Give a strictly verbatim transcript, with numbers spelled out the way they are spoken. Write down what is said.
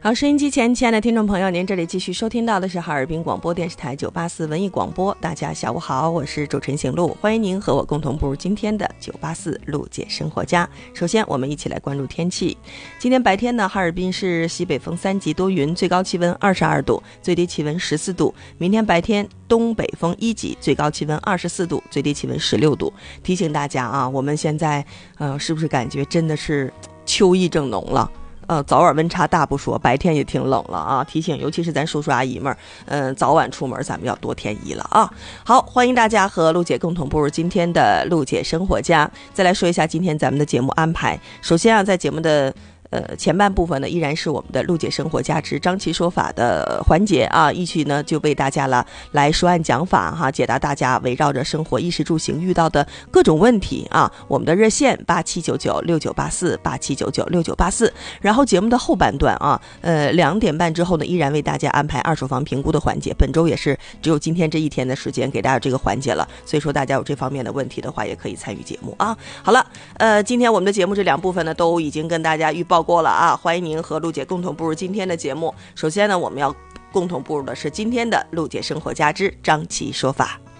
好，收音机前亲爱的听众朋友，您这里继续收听到的是哈尔滨广播电视台九八四文艺广播。大家下午好，我是主持人邢璐，欢迎您和我共同步入今天的九八四陆姐生活家。首先我们一起来关注天气。今天白天呢，哈尔滨是西北风三级多云，最高气温二十二度，最低气温十四度。明天白天东北风一级，最高气温二十四度，最低气温十六度。提醒大家啊，我们现在呃是不是感觉真的是秋意正浓了？呃，早晚温差大不说，白天也挺冷了啊！提醒，尤其是咱叔叔阿姨们，嗯、呃，早晚出门咱们要多添衣了啊！好，欢迎大家和陆姐共同步入今天的陆姐生活家。再来说一下今天咱们的节目安排。首先啊，在节目的呃，前半部分呢，依然是我们的陆姐生活家之张琪说法的环节啊，一起呢就为大家了来说案讲法哈，解答大家围绕着生活衣食住行遇到的各种问题啊。我们的热线八七九九六九八四八七九九六九八四，然后节目的后半段啊，呃，两点半之后呢，依然为大家安排二手房评估的环节。本周也是只有今天这一天的时间给大家这个环节了，所以说大家有这方面的问题的话，也可以参与节目啊。好了，呃，今天我们的节目这两部分呢，都已经跟大家预报过了啊，欢迎您和陆姐共同步入今天的节目。首先呢，我们要共同步入的是今天的陆姐生活家之张琪说法。